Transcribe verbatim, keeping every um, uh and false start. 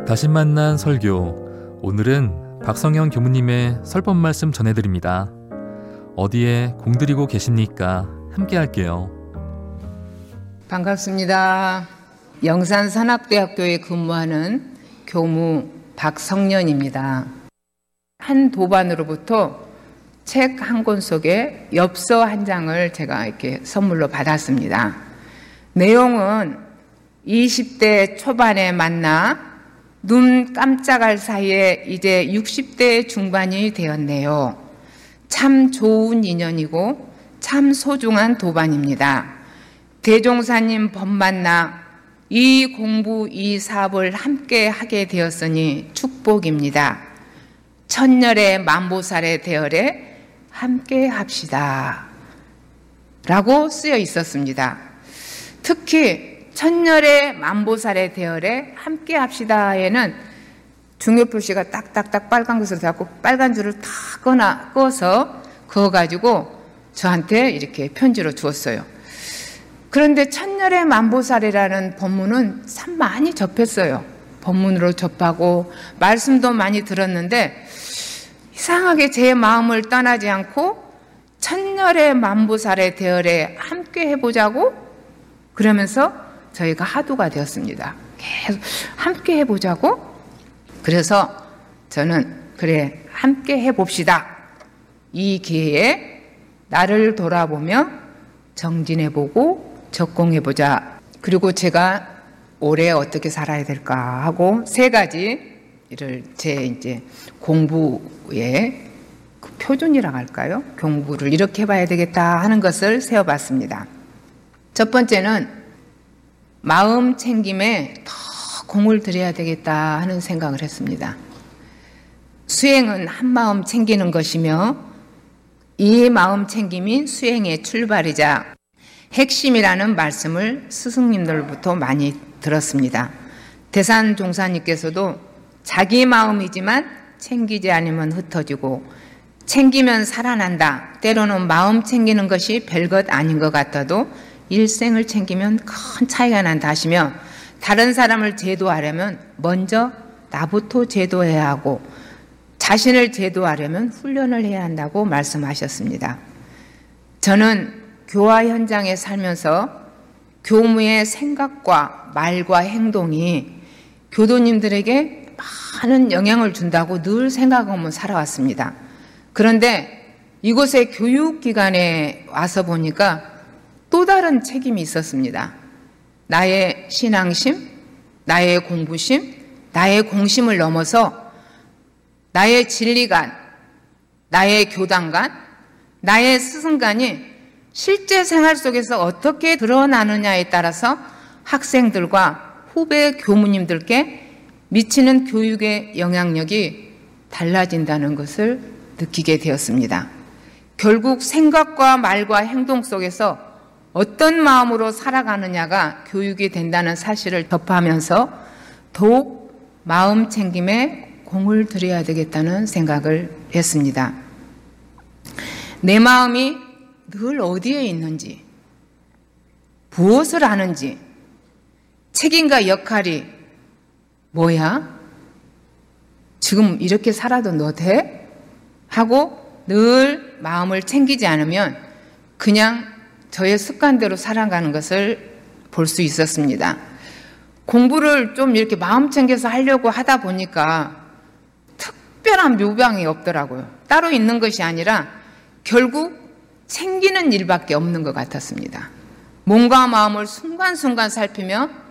다시 만난 설교. 오늘은 박성현 교무님의 설법 말씀 전해드립니다. 어디에 공들이고 계십니까? 함께 할게요. 반갑습니다. 영산산학대학교에 근무하는 교무 박성년입니다. 한 도반으로부터 책 한 권 속에 엽서 한 장을 제가 이렇게 선물로 받았습니다. 내용은 이십 대 초반에 만나 눈 깜짝할 사이에 이제 육십 대 중반이 되었네요. 참 좋은 인연이고 참 소중한 도반입니다. 대종사님 법 만나 이 공부 이 사업을 함께 하게 되었으니 축복입니다. 천년의 만보살의 대열에 함께 합시다 라고 쓰여 있었습니다. 특히 천년의 만보살의 대열에 함께 합시다에는 중요 표시가 딱딱딱 빨간 것으로 되었고 빨간 줄을 다 꺼나, 꺼서 그어가지고 저한테 이렇게 편지로 주었어요. 그런데 천년의 만보살이라는 법문은 참 많이 접했어요. 법문으로 접하고 말씀도 많이 들었는데 이상하게 제 마음을 떠나지 않고 천년의 만보살의 대열에 함께 해보자고 그러면서 저희가 하도가 되었습니다. 계속 함께 해보자고. 그래서 저는 그래 함께 해봅시다. 이 기회에 나를 돌아보며 정진해보고 적공해보자. 그리고 제가 올해 어떻게 살아야 될까 하고 세 가지를 제 이제 공부의 그 표준이라고 할까요? 공부를 이렇게 해봐야 되겠다 하는 것을 세워봤습니다. 첫 번째는 마음 챙김에 더 공을 들여야 되겠다 하는 생각을 했습니다. 수행은 한 마음 챙기는 것이며 이 마음 챙김이 수행의 출발이자 핵심이라는 말씀을 스승님들부터 많이 들었습니다. 대산종사님께서도 자기 마음이지만 챙기지 않으면 흩어지고 챙기면 살아난다. 때로는 마음 챙기는 것이 별것 아닌 것 같아도 일생을 챙기면 큰 차이가 난다 하시며 다른 사람을 제도하려면 먼저 나부터 제도해야 하고 자신을 제도하려면 훈련을 해야 한다고 말씀하셨습니다. 저는 교화 현장에 살면서 교무의 생각과 말과 행동이 교도님들에게 많은 영향을 준다고 늘 생각하며 살아왔습니다. 그런데 이곳의 교육기관에 와서 보니까 또 다른 책임이 있었습니다. 나의 신앙심, 나의 공부심, 나의 공심을 넘어서 나의 진리관, 나의 교단관, 나의 스승관이 실제 생활 속에서 어떻게 드러나느냐에 따라서 학생들과 후배 교무님들께 미치는 교육의 영향력이 달라진다는 것을 느끼게 되었습니다. 결국 생각과 말과 행동 속에서 어떤 마음으로 살아가느냐가 교육이 된다는 사실을 접하면서 더욱 마음 챙김에 공을 들여야 되겠다는 생각을 했습니다. 내 마음이 늘 어디에 있는지, 무엇을 하는지, 책임과 역할이 뭐야? 지금 이렇게 살아도 너 돼? 하고 늘 마음을 챙기지 않으면 그냥 저의 습관대로 살아가는 것을 볼 수 있었습니다. 공부를 좀 이렇게 마음 챙겨서 하려고 하다 보니까 특별한 묘방이 없더라고요. 따로 있는 것이 아니라 결국 챙기는 일밖에 없는 것 같았습니다. 몸과 마음을 순간순간 살피며